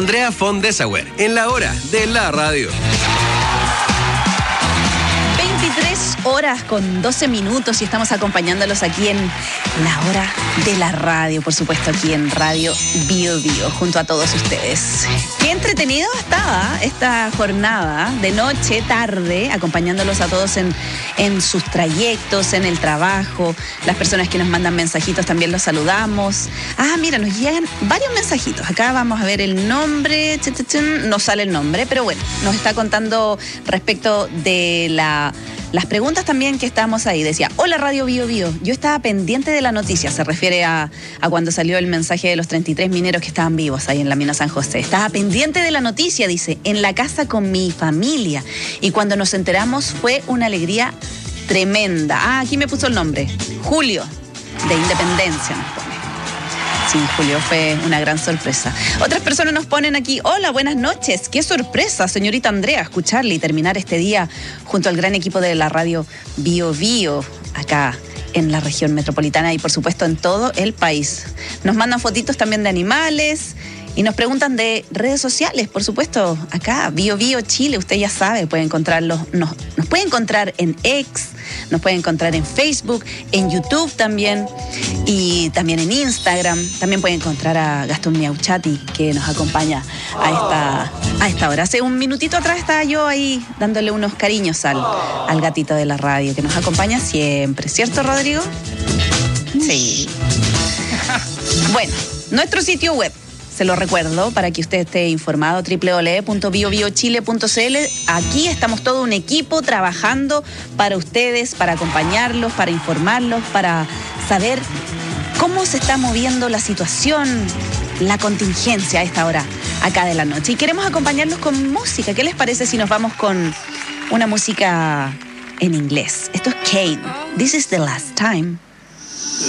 Andrea von Dessauer, en la hora de la radio. 23 horas con 12 minutos y estamos acompañándolos aquí en la hora de la radio, por supuesto aquí en Radio Bio Bio, junto a todos ustedes. Qué entretenido estaba esta jornada de noche, tarde, acompañándolos a todos en sus trayectos, en el trabajo. Las personas que nos mandan mensajitos también los saludamos. Mira, nos llegan varios mensajitos. Acá vamos a ver el nombre, no sale el nombre, pero bueno, nos está contando respecto de las preguntas también que estábamos ahí. Decía, hola Radio Bio Bio, yo estaba pendiente de la noticia. Se refiere a cuando salió el mensaje de los 33 mineros que estaban vivos ahí en la mina San José. Estaba pendiente de la noticia, dice, en la casa con mi familia. Y cuando nos enteramos fue una alegría tremenda. Aquí me puso el nombre, Julio, de Independencia nos pone. Sí, Julio, fue una gran sorpresa. Otras personas nos ponen aquí, hola, buenas noches. Qué sorpresa, señorita Andrea, escucharle y terminar este día junto al gran equipo de la radio Bio Bio, acá en la región metropolitana y por supuesto en todo el país. Nos mandan fotitos también de animales y nos preguntan de redes sociales, por supuesto, acá, Bio Bio Chile, usted ya sabe, puede encontrarlos, nos puede encontrar en X, nos puede encontrar en Facebook, en YouTube también, y también en Instagram. También puede encontrar a Gastón Miauchati, que nos acompaña a esta hora. Hace un minutito atrás estaba yo ahí dándole unos cariños al gatito de la radio, que nos acompaña siempre, ¿cierto, Rodrigo? Sí. Bueno, nuestro sitio web, se lo recuerdo para que usted esté informado, www.biobiochile.cl. Aquí estamos todo un equipo trabajando para ustedes, para acompañarlos, para informarlos, para saber cómo se está moviendo la situación, la contingencia a esta hora acá de la noche. Y queremos acompañarlos con música. ¿Qué les parece si nos vamos con una música en inglés? Esto es Kane. This is the last time.